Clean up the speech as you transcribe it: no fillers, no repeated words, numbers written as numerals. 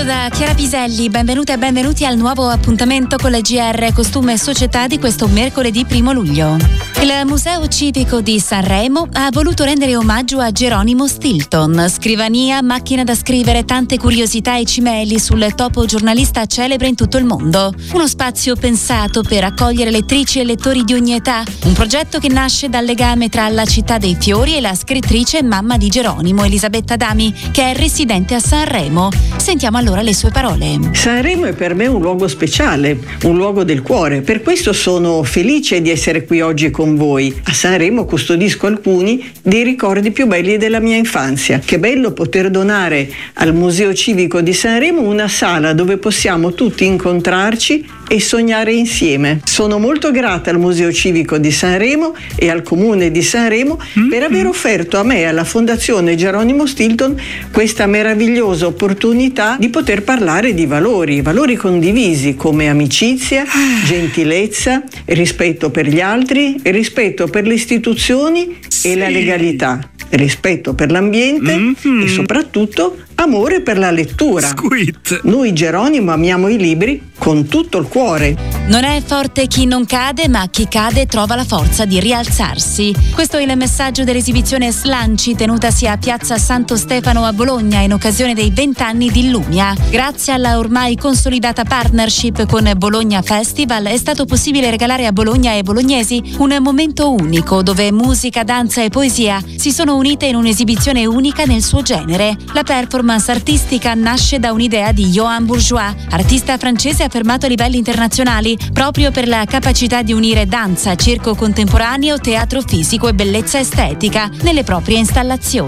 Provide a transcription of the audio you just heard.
da Chiara Piselli, benvenute e benvenuti al nuovo appuntamento con la GR Costume e Società di questo mercoledì 1 luglio. Il Museo Civico di Sanremo ha voluto rendere omaggio a Geronimo Stilton, scrivania, macchina da scrivere, tante curiosità e cimeli sul topo giornalista celebre in tutto il mondo. Uno spazio pensato per accogliere lettrici e lettori di ogni età, un progetto che nasce dal legame tra la città dei fiori e la scrittrice e mamma di Geronimo, Elisabetta Adami, che è residente a Sanremo. Sentiamo allora le sue parole. Sanremo è per me un luogo speciale, un luogo del cuore. Per questo sono felice di essere qui oggi con voi. A Sanremo custodisco alcuni dei ricordi più belli della mia infanzia. Che bello poter donare al Museo Civico di Sanremo una sala dove possiamo tutti incontrarci e sognare insieme. Sono molto grata al Museo Civico di Sanremo e al Comune di Sanremo per aver offerto a me e alla Fondazione Geronimo Stilton questa meravigliosa opportunità di poter parlare di valori condivisi come amicizia, gentilezza, rispetto per gli altri, rispetto per le istituzioni e la legalità, rispetto per l'ambiente e soprattutto amore per la lettura. Squid. Noi Geronimo amiamo i libri con tutto il cuore. Non è forte chi non cade, ma chi cade trova la forza di rialzarsi. Questo è il messaggio dell'esibizione Slanci tenutasi a Piazza Santo Stefano a Bologna in occasione dei 20 anni di Illumia. Grazie alla ormai consolidata partnership con Bologna Festival è stato possibile regalare a Bologna e bolognesi un momento unico dove musica, danza e poesia si sono unite in un'esibizione unica nel suo genere. La performance artistica nasce da un'idea di Johann Bourgeois, artista francese affermato a livelli internazionali proprio per la capacità di unire danza, circo contemporaneo, teatro fisico e bellezza estetica nelle proprie installazioni.